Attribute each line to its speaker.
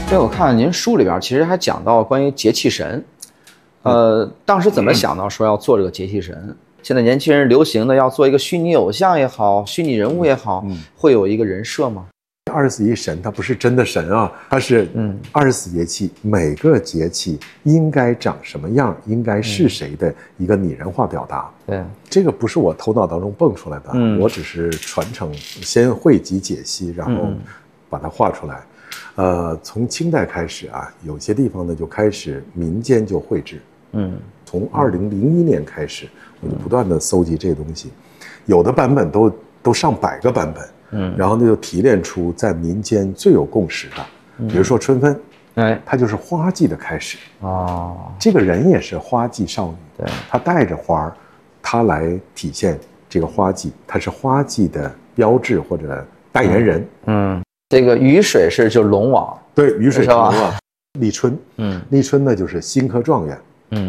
Speaker 1: 对，我看您书里边其实还讲到关于节气神，当时怎么想到说要做这个节气神？现在年轻人流行的要做一个虚拟偶像也好，虚拟人物也好，会有一个人设吗
Speaker 2: ？24神它不是真的神啊，它是24节气，每个节气应该长什么样，应该是谁的一个拟人化表达。
Speaker 1: 对，
Speaker 2: 这个不是我头脑当中蹦出来的，我只是传承，先汇集解析，然后把它画出来。从清代开始啊，有些地方呢就开始民间就绘制。从2001年开始，我就不断的搜集这些东西，有的版本都上百个版本。然后呢就提炼出在民间最有共识的，比如说春分，它就是花季的开始。这个人也是花季少女，对，她带着花儿，她来体现这个花季，她是花季的标志或者代言人。
Speaker 1: 这个雨水是就龙王，
Speaker 2: 对，雨水是龙王。立春，立春呢就是新科状元，